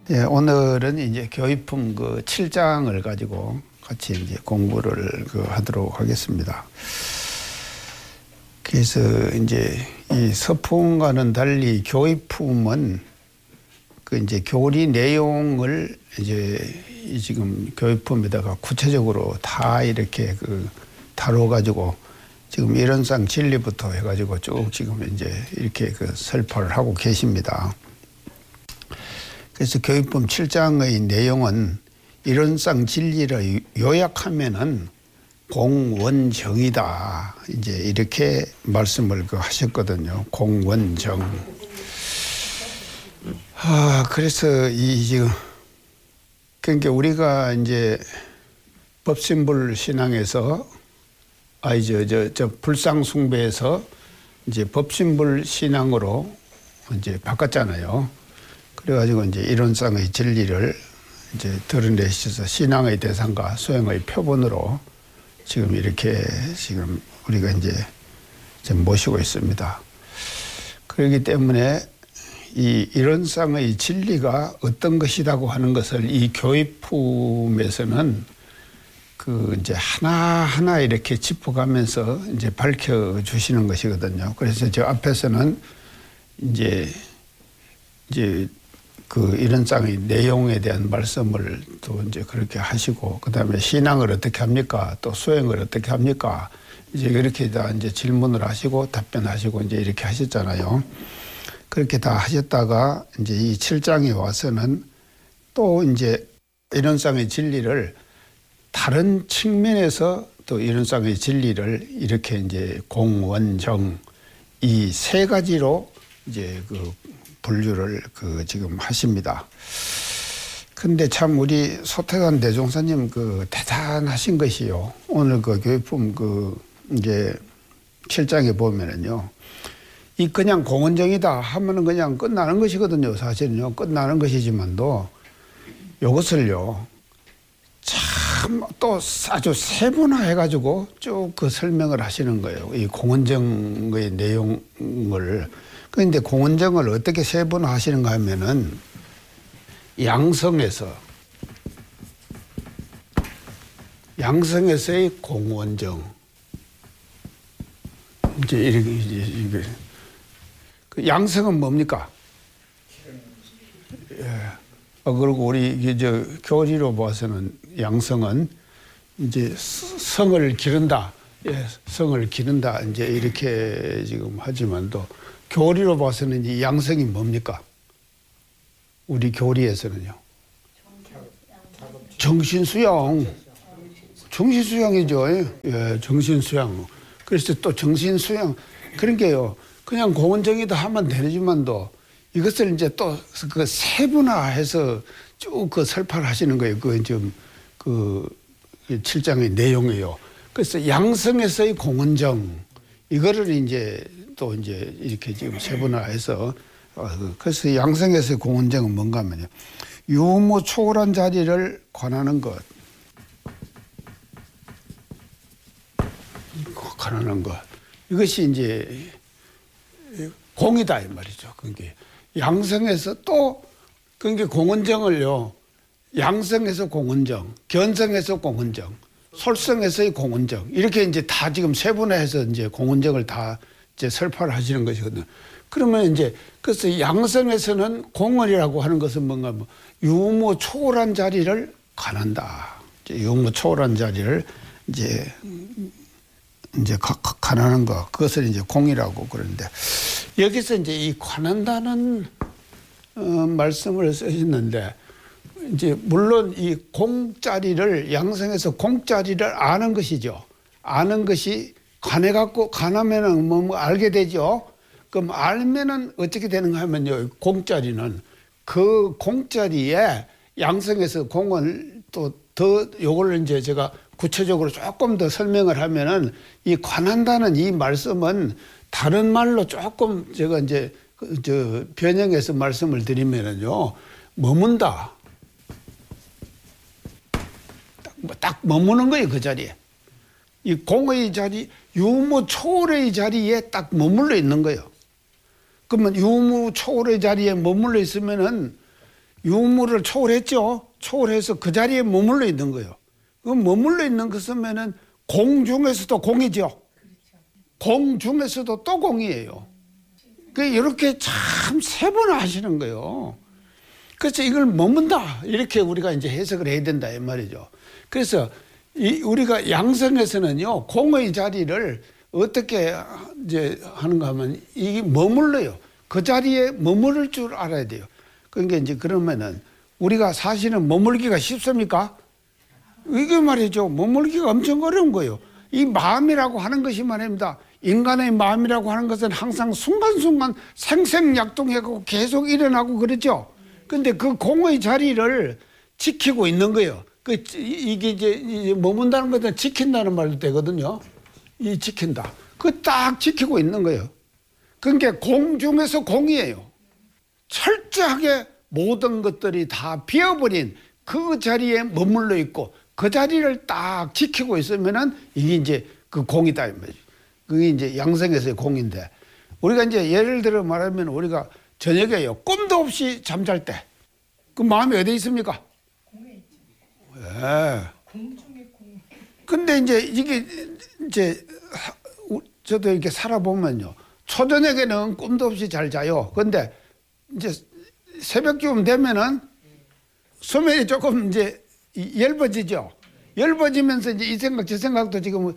예, 오늘은 이제 교의품 7장을 가지고 같이 이제 공부를 하도록 하겠습니다. 그래서 이제 이 서풍과는 달리 교의품은 이제 교리 내용을 이제 지금 교의품에다가 구체적으로 다 이렇게 다뤄가지고 지금 이론상 진리부터 해가지고 쭉 지금 이제 이렇게 설파를 하고 계십니다. 그래서 교의품 7장의 내용은 이론상 진리를 요약하면은 공원정이다. 이제 이렇게 말씀을 하셨거든요. 공원정. 그래서 지금 그러니까 우리가 이제 법신불 신앙에서 불상숭배에서 이제 법신불 신앙으로 이제 바꿨잖아요. 그래가지고 이제 이론상의 진리를 이제 드러내셔서 신앙의 대상과 수행의 표본으로 지금 이렇게 지금 우리가 이제 모시고 있습니다. 그렇기 때문에 이 이론상의 진리가 어떤 것이라고 하는 것을 이 교의품에서는 이제 하나하나 이렇게 짚어가면서 이제 밝혀주시는 것이거든요. 그래서 저 앞에서는 이제 이론상의 내용에 대한 말씀을 또 이제 그렇게 하시고, 그 다음에 신앙을 어떻게 합니까? 또 수행을 어떻게 합니까? 이제 이렇게 다 이제 질문을 하시고 답변하시고 이제 이렇게 하셨잖아요. 그렇게 다 하셨다가 이제 이 7장에 와서는 또 이제 이론상의 진리를 다른 측면에서 또 이론상의 진리를 이렇게 이제 공원정 이 세 가지로 이제 분류를 지금 하십니다. 근데 참 우리 소태관 대종사님 대단하신 것이요. 오늘 교의품 이제 7장에 보면은요. 이 그냥 공원정이다 하면은 그냥 끝나는 것이거든요. 사실은요. 끝나는 것이지만도 이것을요. 참 또 아주 세분화해가지고 쭉 설명을 하시는 거예요. 이 공원정의 내용을. 그런데 공원정을 어떻게 세분화하시는가 하면은 양성에서의 공원정. 이제 이렇게 양성은 뭡니까? 예. 그리고 우리 교리로 봐서는 양성은 이제 성을 기른다. 예, 성을 기른다. 이제 이렇게 지금 하지만도 교리로 봐서는 이 양성이 뭡니까? 우리 교리에서는요. 정신수양. 정신수양이죠. 예, 정신수양. 그래서 또 정신수양. 그런 게요. 그냥 공원정이다 하면 되지만도 이것을 이제 또 세분화해서 쭉 설파를 하시는 거예요. 7장의 내용이에요. 그래서 양성에서의 공원정. 이거를 이제 또 이제 이렇게 지금 세분화해서 그래서 양성에서의 공원정은 뭔가 하면요. 유무 초월한 자리를 관하는 것. 관하는 것. 이것이 이제 공이다 이 말이죠. 그게 양성에서 또 그게 공원정을요. 양성에서 공원정, 견성에서 공원정, 솔성에서의 공원정 이렇게 이제 다 지금 세분화해서 이제 공원정을 다 이제 설파를 하시는 것이거든요. 그러면 이제 그래서 양성에서는 공원이라고 하는 것은 뭔가 유무 초월한 자리를 관한다. 유무 초월한 자리를 이제 관하는 것, 그것을 이제 공이라고 그러는데, 여기서 이제 이 관한다는 말씀을 쓰셨는데, 이제 물론 이 공자리를 양성에서 공자리를 아는 것이죠. 아는 것이 관해갖고 관하면은 뭐 알게 되죠. 그럼 알면은 어떻게 되는가 하면요, 공자리는 그 공자리에 양성에서 공을 또 더 요걸 이제 제가 구체적으로 조금 더 설명을 하면은 이 관한다는 이 말씀은 다른 말로 조금 제가 이제 변형해서 말씀을 드리면은요, 머문다. 딱 머무는 거예요, 그 자리에. 이 공의 자리, 유무 초월의 자리에 딱 머물러 있는 거예요. 그러면 유무 초월의 자리에 머물러 있으면은 유물을 초월했죠. 초월해서 그 자리에 머물러 있는 거예요. 그 머물러 있는 것이면은 공 중에서도 공이죠. 공 중에서도 또 공이에요. 그 이렇게 참 세분화 하시는 거예요. 그래서 이걸 머문다 이렇게 우리가 이제 해석을 해야 된다 이 말이죠. 그래서 우리가 양성에서는요 공의 자리를 어떻게 이제 하는가 하면 이게 머물러요. 그 자리에 머무를 줄 알아야 돼요. 그러니까 이제 그러면은 우리가 사실은 머물기가 쉽습니까? 이게 말이죠. 머물기가 엄청 어려운 거예요. 이 마음이라고 하는 것이 말입니다. 인간의 마음이라고 하는 것은 항상 순간순간 생생약동하고 계속 일어나고 그러죠. 근데 그 공의 자리를 지키고 있는 거예요. 이게 이제 머문다는 것은 지킨다는 말도 되거든요. 이 지킨다. 그 딱 지키고 있는 거예요. 그러니까 공 중에서 공이에요. 철저하게 모든 것들이 다 비어버린 그 자리에 머물러 있고 그 자리를 딱 지키고 있으면은 이게 이제 그 공이다. 그게 이제 양성에서의 공인데 우리가 이제 예를 들어 말하면 우리가 저녁에요. 꿈도 없이 잠잘 때 그 마음이 어디 있습니까? 공에 있죠. 예. 공 중에 공. 근데 이제 이게 이제 저도 이렇게 살아보면요. 초저녁에는 꿈도 없이 잘 자요. 근데 이제 새벽쯤 되면은 수면이 조금 이제 엷어지죠. 엷어지면서 이제 이 생각 저 생각도 지금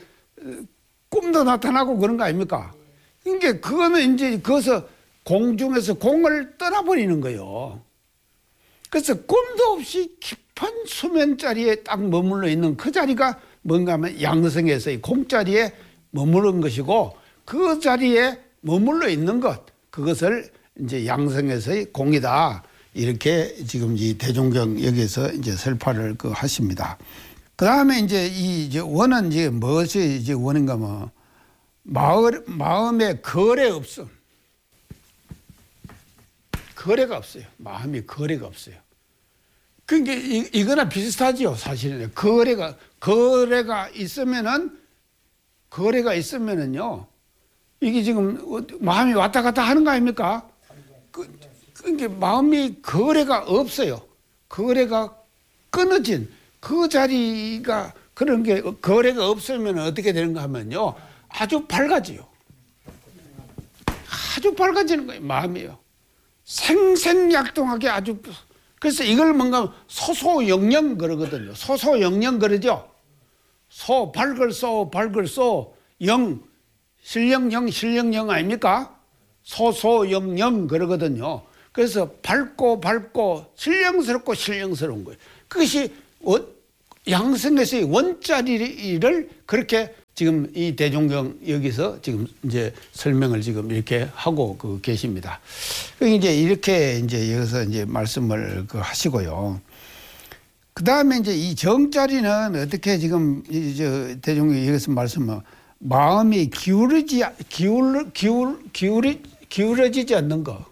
꿈도 나타나고 그런 거 아닙니까? 그러니까 그거는 이제 거기서 공중에서 공을 떠나버리는 거예요. 그래서 꿈도 없이 깊은 수면 자리에 딱 머물러 있는 그 자리가 뭔가 하면 양성에서의 공자리에 머무른 것이고 그 자리에 머물러 있는 것 그것을 이제 양성에서의 공이다. 이렇게 지금 이 대종경 여기서 이제 설파를 하십니다. 그 다음에 이제 원은 이제 무엇이 이제 원인가 뭐 마음에 거래 없음. 거래가 없어요. 마음이 거래가 없어요. 그러니까 이거나 비슷하지요. 사실은 거래가 있으면은요. 이게 지금 마음이 왔다 갔다 하는 거 아닙니까? 그러니까 마음이 거래가 없어요. 거래가 끊어진 그 자리가 그런 게 거래가 없으면 어떻게 되는가 하면요. 아주 밝아지요. 아주 밝아지는 거예요. 마음이요. 생생약동하게 아주. 그래서 이걸 뭔가 소소영영 그러거든요. 소소영영 그러죠. 밝을 소 영 실령영 실령영 아닙니까? 소소영영 그러거든요. 그래서 밝고 신령스러운 거예요. 그것이 양성에서의 원자리를 그렇게 지금 이 대종경 여기서 지금 이제 설명을 지금 이렇게 하고 계십니다. 이제 이렇게 이제 여기서 이제 말씀을 하시고요. 그 다음에 이제 이 정자리는 어떻게 지금 대종경 여기서 말씀은 마음이 기울어지지 않는 거.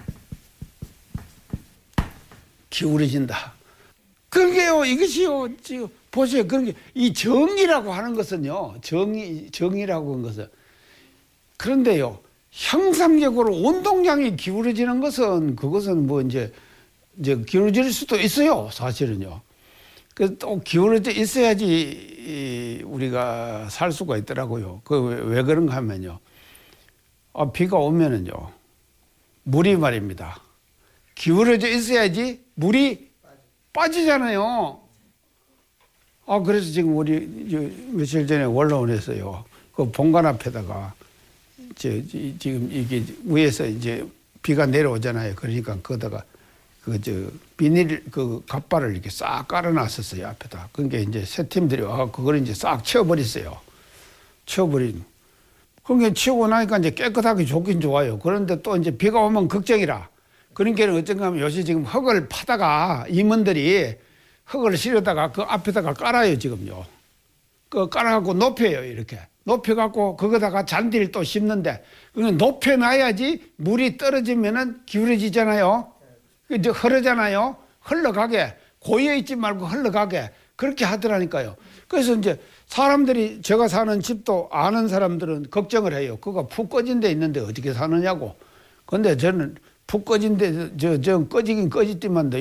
기울어진다. 그러게요. 이것이요. 지금 보세요. 그런 게 이 정이라고 하는 것은요. 정이라고 하는 것은 그런데요. 형상적으로 운동량이 기울어지는 것은 그것은 뭐 이제 기울어질 수도 있어요. 사실은요. 그 또 기울어져 있어야지 우리가 살 수가 있더라고요. 왜 그런가 하면요. 비가 오면은요. 물이 말입니다. 기울어져 있어야지 물이 빠지잖아요. 그래서 지금 우리 며칠 전에 원로원에서요. 그 본관 앞에다가 지금 이게 위에서 이제 비가 내려오잖아요. 그러니까 거기다가 비닐 갓발을 이렇게 싹 깔아놨었어요. 앞에다. 그러니까 이제 새 팀들이 와서 그걸 이제 싹 치워버렸어요. 그러니까 치우고 나니까 이제 깨끗하게 좋긴 좋아요. 그런데 또 이제 비가 오면 걱정이라. 그러니까 어쩐가 하면 요새 지금 흙을 파다가 임원들이 흙을 실어다가 그 앞에다가 깔아요, 지금요. 깔아갖고 높여요, 이렇게. 높여갖고 거기다가 잔디를 또 심는데, 높여놔야지 물이 떨어지면은 기울어지잖아요. 이제 흐르잖아요. 흘러가게. 고여있지 말고 흘러가게. 그렇게 하더라니까요. 그래서 이제 사람들이 제가 사는 집도 아는 사람들은 걱정을 해요. 그거 푹 꺼진 데 있는데 어떻게 사느냐고. 근데 저는 푹 꺼진 데, 꺼지긴 꺼졌지만도요.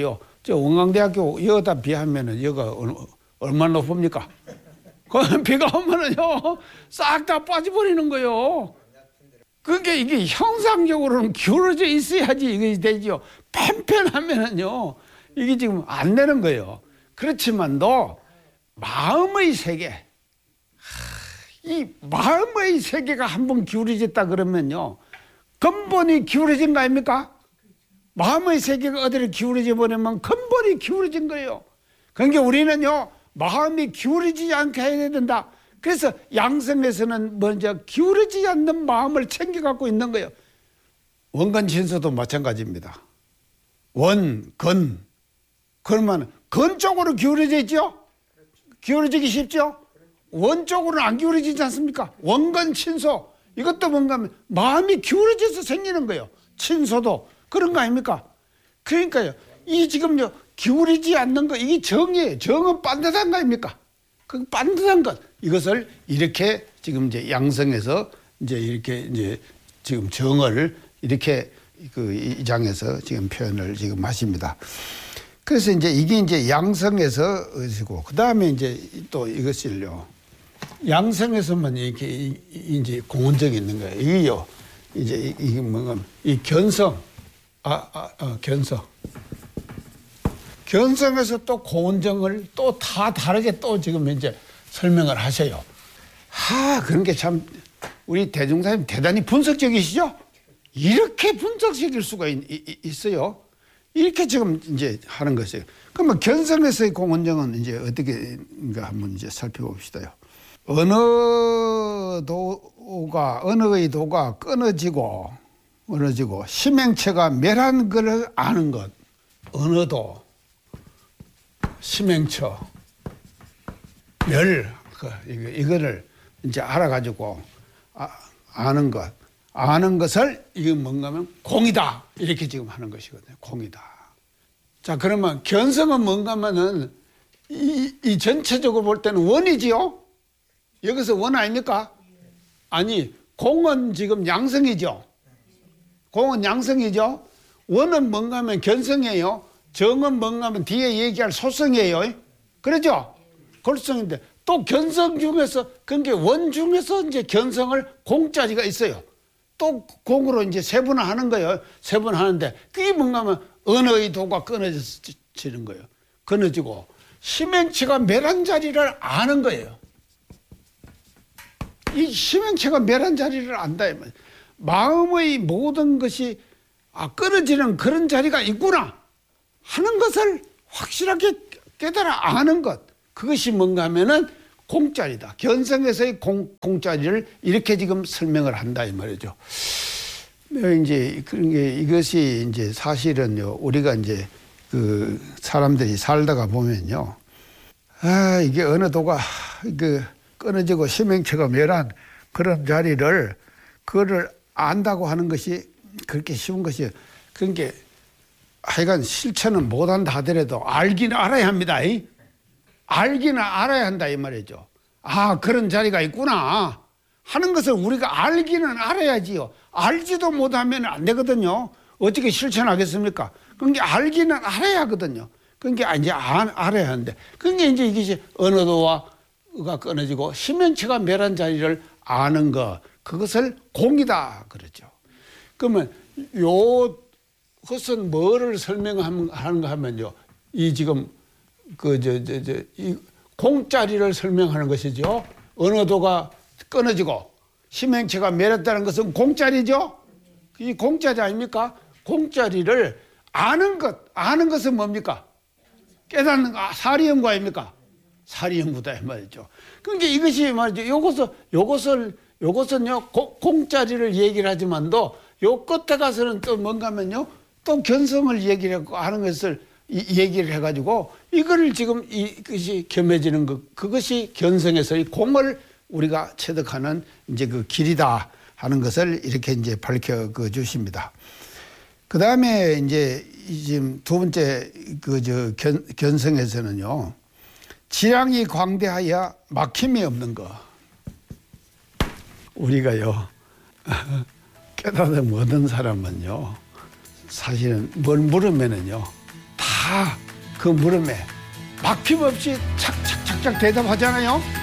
저 원광대학교 여기다 비하면은 여기가 얼마나 높습니까? 그 비가 오면은요 싹 다 빠져버리는 거요. 그게 이게 형상적으로는 기울어져 있어야지 이게 되죠. 팽팽하면은요 이게 지금 안 되는 거예요. 그렇지만도 마음의 세계, 이 마음의 세계가 한번 기울어졌다 그러면요 근본이 기울어진 거 아닙니까? 마음의 세계가 어디를 기울어져 버리면 근본이 기울어진 거예요. 그러니까 우리는요 마음이 기울어지지 않게 해야 된다. 그래서 양성에서는 먼저 기울어지지 않는 마음을 챙겨 갖고 있는 거예요. 원근진서도 마찬가지입니다. 원, 근. 그러면 근 쪽으로 기울어져 있죠? 기울어지기 쉽죠? 원 쪽으로는 안 기울어지지 않습니까? 원근친소. 이것도 뭔가 하면 마음이 기울어져서 생기는 거예요. 친소도. 그런 거 아닙니까? 그러니까요. 이 지금요, 기울이지 않는 거, 이게 정이에요. 정은 반듯한 거 아닙니까? 그 반듯한 것. 이것을 이렇게 지금 이제 양성에서 이제 이렇게 이제 지금 정을 이렇게 그 이 장에서 지금 표현을 지금 하십니다. 그래서 이제 이게 이제 양성에서 의지고, 그 다음에 이제 또 이것을요, 양성에서만 이렇게 이제 공원적이 있는 거예요. 이게요, 이제 이게 뭔가, 이 견성, 견성. 견성에서 또 고운정을 또 다 다르게 또 지금 이제 설명을 하셔요. 그런 게 참 우리 대종사님 대단히 분석적이시죠? 이렇게 분석적일 수가 있어요. 이렇게 지금 이제 하는 것이에요. 그러면 견성에서의 공운정은 이제 어떻게인가 한번 이제 살펴봅시다요. 언어의 도가 끊어지고 심행체가 멸한 것을 아는 것. 언어도 심행처 멸 이거를 이제 알아가지고 아는 것을 이게 뭔가 하면 공이다 이렇게 지금 하는 것이거든요. 공이다. 자 그러면 견성은 뭔가 하면은 이 전체적으로 볼 때는 원이지요. 여기서 원 아닙니까? 아니 공은 지금 양성이죠. 공은 양성이죠. 원은 뭔가 하면 견성이에요. 정은 뭔가 하면 뒤에 얘기할 소성이에요. 그렇죠? 골성인데 또 견성 중에서 그러니까 원 중에서 이제 견성을 공자리가 있어요. 또 공으로 이제 세분화하는 거예요. 세분화하는데 그게 뭔가 하면 언어의 도가 끊어지는 거예요. 끊어지고 심행체가 멸한 자리를 아는 거예요. 이 심행체가 멸한 자리를 안다. 마음의 모든 것이 끊어지는 그런 자리가 있구나 하는 것을 확실하게 깨달아 아는 것. 그것이 뭔가 하면은 공짜리다. 견성에서의 공짜리를 이렇게 지금 설명을 한다 이 말이죠. 이제 그런 게 이것이 이제 사실은요, 우리가 이제 그 사람들이 살다가 보면요. 이게 어느 도가 끊어지고 심행체가 멸한 그런 자리를 그거를 안다고 하는 것이 그렇게 쉬운 것이 그러니까 하여간 실천은 못한다 하더라도 알기는 알아야 합니다. 알기는 알아야 한다 이 말이죠. 그런 자리가 있구나 하는 것을 우리가 알기는 알아야지요. 알지도 못하면 안 되거든요. 어떻게 실천하겠습니까? 그러니까 알기는 알아야 하거든요. 그러니까 이제 알아야 하는데 그러니까 이제 이것이 언어도가 끊어지고 심연체가 멸한 자리를 아는 것, 그것을 공이다 그러죠. 그러면 그것은 뭐를 설명하는가 하면요, 이 지금 이 공짜리를 설명하는 것이죠. 언어도가 끊어지고 심행체가 멸했다는 것은 공짜리죠. 이 공짜리 아닙니까? 공짜리를 아는 것은 뭡니까? 깨닫는 거, 사리연구 아닙니까? 사리연구다 이 말이죠. 그러니까 이것이 말이죠. 요것은요 공짜리를 얘기를 하지만도 요 끝에 가서는 또 뭔가 하면요 또 견성을 얘기를 하는 것을 얘기를 해가지고 이거를 지금 이것이 겸해지는 것, 그것이 견성에서의 공을 우리가 체득하는 이제 그 길이다 하는 것을 이렇게 이제 밝혀 주십니다. 그 다음에 이제 지금 두 번째 견성에서는요, 지량이 광대하여 막힘이 없는 거. 우리가요 깨닫음 얻은 사람은요 사실은 뭘 물으면은요 다 그 물음에 막힘없이 착착착착 대답하잖아요.